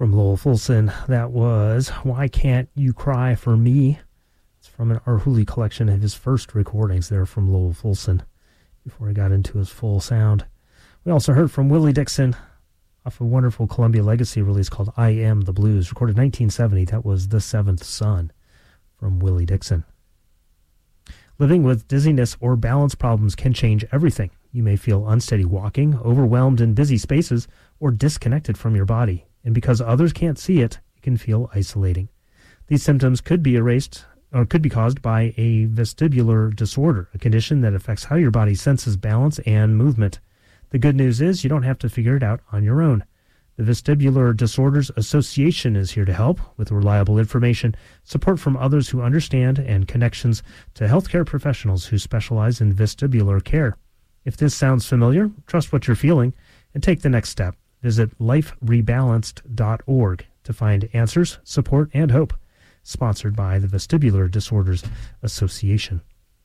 From Lowell Fulson, that was Why Can't You Cry for Me? It's from an Arhoolie collection of his first recordings there from Lowell Fulson before he got into his full sound. We also heard from Willie Dixon off a wonderful Columbia Legacy release called I Am the Blues, recorded 1970. That was The Seventh Son from Willie Dixon. Living with dizziness or balance problems can change everything. You may feel unsteady walking, overwhelmed in busy spaces, or disconnected from your body. And because others can't see it, it can feel isolating. These symptoms could be caused by a vestibular disorder, a condition that affects how your body senses balance and movement. The good news is you don't have to figure it out on your own. The Vestibular Disorders Association is here to help with reliable information, support from others who understand, and connections to healthcare professionals who specialize in vestibular care. If this sounds familiar, trust what you're feeling and take the next step. Visit liferebalanced.org to find answers, support, and hope. Sponsored by the Vestibular Disorders Association.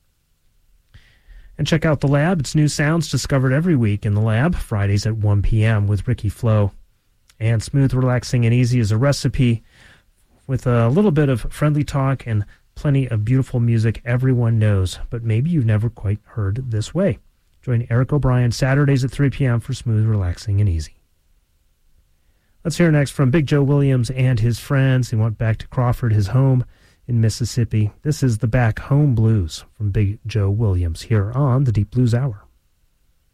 And check out The Lab. It's new sounds discovered every week in The Lab, Fridays at 1 p.m. with Ricky Flo. And Smooth, Relaxing, and Easy is a recipe with a little bit of friendly talk and plenty of beautiful music everyone knows, but maybe you've never quite heard this way. Join Eric O'Brien Saturdays at 3 p.m. for Smooth, Relaxing, and Easy. Let's hear next from Big Joe Williams and his friends. He went back to Crawford, his home in Mississippi. This is the Back Home Blues from Big Joe Williams here on the Deep Blues Hour.